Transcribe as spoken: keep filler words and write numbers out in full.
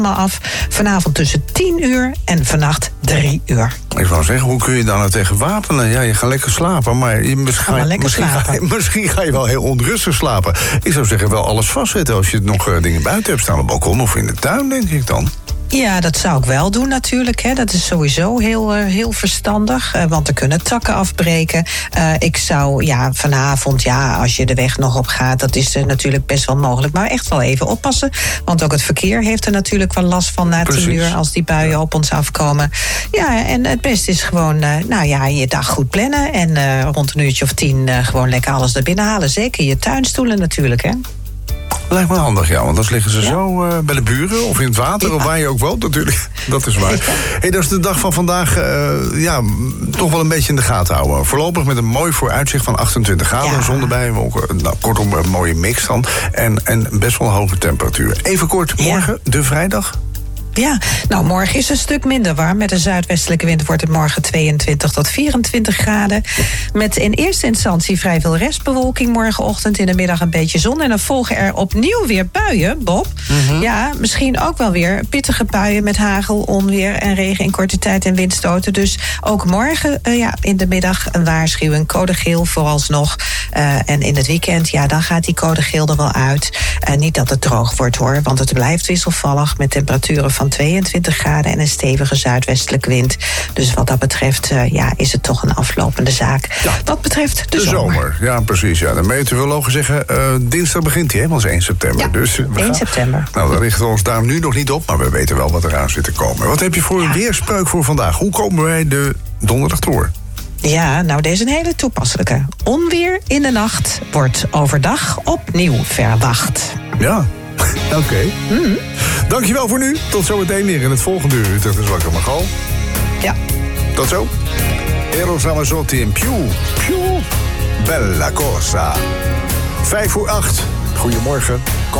helemaal af. Vanavond tussen tien uur en vannacht drie uur. Ik wou zeggen, hoe kun je dan nou tegen wapenen? Ja, je gaat lekker slapen, maar je, misschien, ga lekker misschien, slapen. Ga, misschien ga je wel heel onrustig slapen. Ik zou zeggen, wel alles vastzetten als je nog uh, dingen buiten hebt staan, op het balkon of in de tuin, denk ik dan. Ja, dat zou ik wel doen natuurlijk. Hè. Dat is sowieso heel, uh, heel verstandig. Uh, want er kunnen takken afbreken. Uh, ik zou ja, vanavond, ja, als je de weg nog op gaat... dat is uh, natuurlijk best wel mogelijk. Maar echt wel even oppassen. Want ook het verkeer heeft er natuurlijk wel last van na Precies. tien uur... als die buien op ons afkomen. Ja, en het beste is gewoon uh, nou ja, je dag goed plannen. En uh, rond een uurtje of tien uh, gewoon lekker alles er binnen halen. Zeker je tuinstoelen natuurlijk, hè. Lijkt me handig, ja, want anders liggen ze Ja. zo uh, bij de buren of in het water, Ja. of waar je ook woont natuurlijk. Dat is waar. Hey, dat is de dag van vandaag, uh, ja, toch wel een beetje in de gaten houden. Voorlopig met een mooi vooruitzicht van achtentwintig graden, Ja. zon erbij. Nou, kortom, een mooie mix dan. En, en best wel een hoge temperatuur. Even kort, morgen, ja. de vrijdag. Ja, nou morgen is het een stuk minder warm. Met een zuidwestelijke wind wordt het morgen tweeëntwintig tot vierentwintig graden. Met in eerste instantie vrij veel restbewolking morgenochtend. In de middag een beetje zon. En dan volgen er opnieuw weer buien, Bob. Mm-hmm. Ja, misschien ook wel weer pittige buien met hagel, onweer en regen in korte tijd en windstoten. Dus ook morgen uh, ja, in de middag een waarschuwing. Code geel vooralsnog. Uh, en in het weekend, ja, dan gaat die code geel er wel uit. Uh, niet dat het droog wordt hoor, want het blijft wisselvallig met temperaturen van van tweeëntwintig graden en een stevige zuidwestelijke wind. Dus wat dat betreft uh, ja, is het toch een aflopende zaak. Ja. Wat betreft de, de zomer. zomer. Ja, precies. Ja. De meteorologen zeggen, uh, dinsdag begint hij, hè? Want het is één september. Ja, dus we één gaan... september. Nou, dan richten we ons daar nu nog niet op, maar we weten wel wat eraan zit te komen. Wat heb je voor ja. een weerspreuk voor vandaag? Hoe komen wij de donderdag door? Ja, nou, deze is een hele toepasselijke. Onweer in de nacht wordt overdag opnieuw verwacht. Ja. Oké. Okay. Mm-hmm. Dankjewel voor nu. Tot zometeen weer in het volgende uur. Dat is Wakker Magal. Ja. Tot zo. Eros Ramazzotti en Più. Più. Bella cosa. Vijf voor acht. Goedemorgen.